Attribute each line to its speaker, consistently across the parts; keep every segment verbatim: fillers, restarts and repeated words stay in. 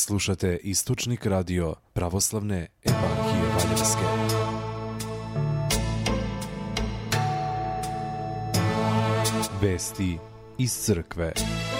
Speaker 1: Slušate Istočnik radio Pravoslavne eparhije Valjevske. Vesti iz crkve.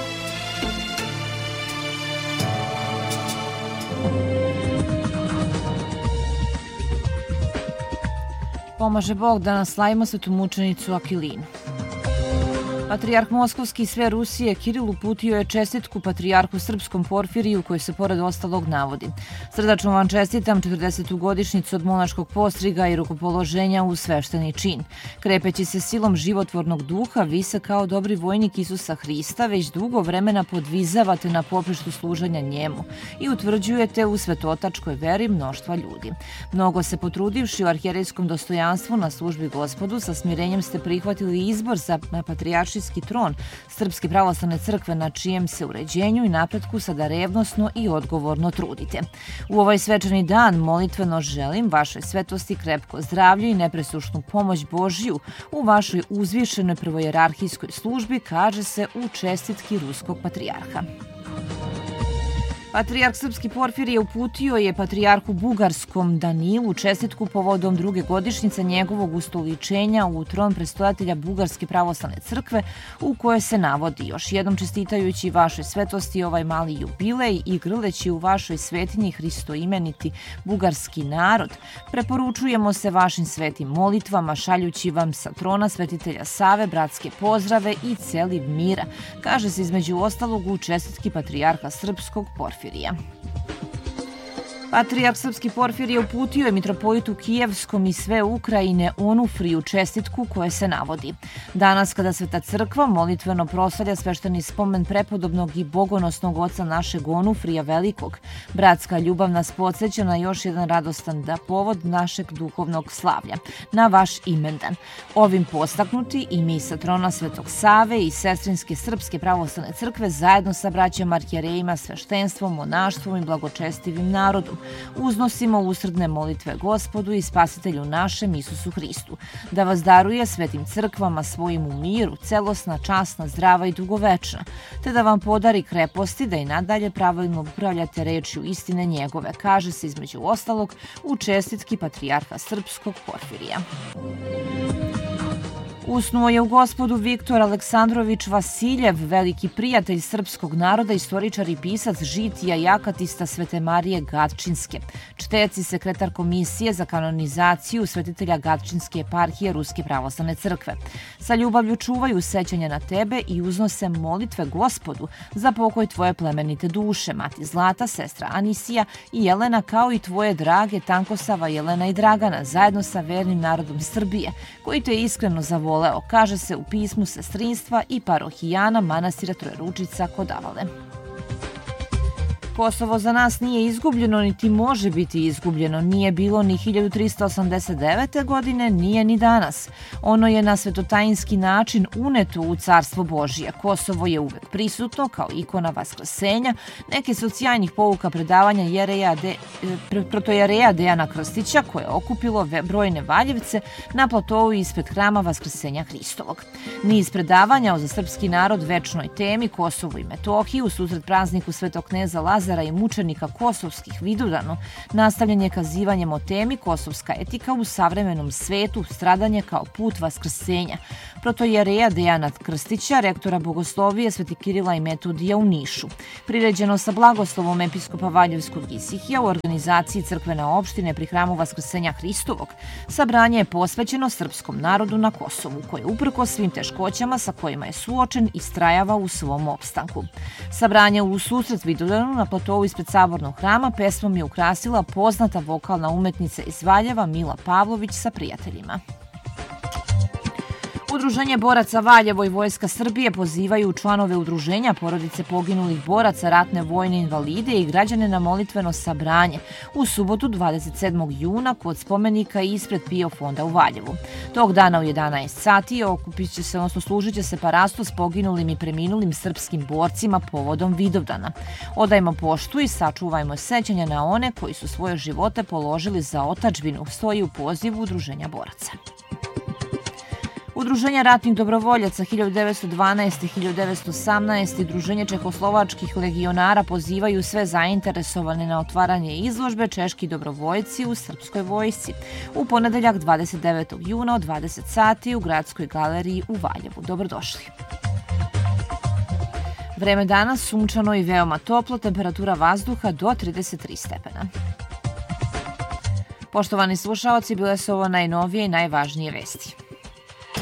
Speaker 2: Pomaže Bog da nas slavimo svetu mučenicu Akilinu. Patrijarh Moskovski i sve Rusije Kiril uputio je čestitku patrijarhu srpskom Porfiriju koji se pored ostalog navodi: srdačno vam čestitam četrdesetu godišnjicu od monaškog postriga i rukopoloženja u svešteni čin. Krepeći se silom životvornog duha, vi se kao dobri vojnik Isusa Hrista već dugo vremena podvizavate na poprištu služenja njemu i utvrđujete u svetotačkoj veri mnoštva ljudi. Mnogo se potrudivši u arhijerejskom dostojanstvu na službi Gospodu, sa smirenjem ste prihvatili izbor za patrijarši tron Srpske pravoslavne crkve, na čijem se uređenju i napretku sada revnosno i odgovorno trudite. U ovaj svečani dan molitveno želim vašoj svetosti krepko zdravlje i nepresušnu pomoć Božju u vašoj uzvišenoj prvojerarhijskoj službi, kaže se u čestitki ruskog patrijarha. Patrijarh srpski Porfirije uputio je patrijarhu bugarskom Danilu čestitku povodom druge godišnjice njegovog ustoličenja u tron prestojatelja Bugarske pravoslavne crkve, u kojoj se navodi: još jednom čestitajući vašoj svetosti ovaj mali jubilej i grleći u vašoj svetinji hristoimeniti bugarski narod, preporučujemo se vašim svetim molitvama, šaljući vam sa trona svetitelja Save bratske pozdrave i celiv mira, kaže se između ostalog u čestitki patrijarha srpskog Porfirija. Patrijarh srpski Porfirije uputio je mitropolitu Kijevskom i sve Ukrajine Onufriju čestitku koje se navodi: danas kada Sveta crkva molitveno proslavlja svešteni spomen prepodobnog i bogonosnog oca našeg Onufrija Velikog, bratska ljubav nas podsjeća na još jedan radostan da povod našeg duhovnog slavlja, na vaš imendan. Ovim postaknuti i mi sa trona Svetog Save i sestrinske Srpske pravoslavne crkve zajedno sa braćom arhijerejima, sveštenstvom, monaštvom i blagočestivim narodom uznosimo usrdne molitve Gospodu i Spasitelju našem Isusu Hristu, da vas daruje svetim crkvama svojim u miru, celosna, časna, zdrava i dugovečna, te da vam podari kreposti da i nadalje pravilno upravljate rečju istine njegove, kaže se između ostalog u čestitki patrijarha srpskog Porfirija. Usnuo je u Gospodu Viktor Aleksandrović Vasiljev, veliki prijatelj srpskog naroda, istoričar i pisac žitija i akatista Svete Marije Gatčinske, čtec i sekretar Komisije za kanonizaciju svetitelja Gatčinske eparhije Ruske pravoslavne crkve. Sa ljubavlju čuvaju sećanja na tebe i uznose molitve Gospodu za pokoj tvoje plemenite duše, mati Zlata, sestra Anisija i Jelena, kao i tvoje drage Tankosava, Jelena i Dragana, zajedno sa vernim narodom Srbije, koji te iskreno zavoleo, kaže se u pismu sestrinstva i parohijana manastira Trojeručica kod Avale. Kosovo za nas nije izgubljeno, niti može biti izgubljeno. Nije bilo ni hiljadu trista osamdeset devete. godine, nije ni danas. Ono je na svetotajinski način uneto u carstvo Božije. Kosovo je uvek prisutno kao ikona vaskrsenja. Neke su od sjajnih pouka predavanja jereja de, protojereja Dejana Krstića, koje je okupilo brojne Valjevce na platovu ispred hrama Vaskrsenja Hristovog. Niz predavanja o za srpski narod večnoj temi Kosovo i Metohiju, u susret prazniku svetog kneza Lazara i mučenika kosovskih Vidovdanu, nastavljen je kazivanjem o temi kosovska etika u savremenom svetu, stradanje kao put vaskrsenja, protojereja Dejana Krstića, rektora bogoslovije Sveti Kirila i Metodija u Nišu. Priređeno sa blagoslovom episkopa Valjevskog Isihija u organizaciji crkvene opštine pri hramu Vaskrsenja Hristovog, sabranje je posvećeno srpskom narodu na Kosovu, koje uprko svim teškoćama sa kojima je suočen istrajava u svom opstanku. Sabranje u susret Vidovdanu na platovu ispred sabornog hrama pesmom je ukrasila poznata vokalna umetnica iz Valjeva Mila Pavlović sa prijateljima. Udruženje boraca Valjevo i Vojska Srbije pozivaju članove udruženja porodice poginulih boraca, ratne vojne invalide i građane na molitveno sabranje u subotu dvadeset sedmog juna kod spomenika ispred Pio fonda u Valjevu. Tog dana u jedanaest sati okupit će se, odnosno služit će se parasto s poginulim i preminulim srpskim borcima povodom Vidovdana. Odajmo poštu i sačuvajmo sećanja na one koji su svoje živote položili za otadžbinu, stoji u pozivu udruženja boraca. Udruženja ratnih dobrovoljaca hiljadu devetsto dvanaeste. i hiljadu devetsto osamnaeste. i Udruženje čehoslovačkih legionara pozivaju sve zainteresovane na otvaranje izložbe Češki dobrovoljci u srpskoj vojsci u ponedeljak dvadeset devetog juna od dvadeset sati u Gradskoj galeriji u Valjevu. Dobrodošli. Vreme danas sunčano i veoma toplo, temperatura vazduha do trideset tri stepena. Poštovani slušaoci, bile su ovo najnovije i najvažnije vesti.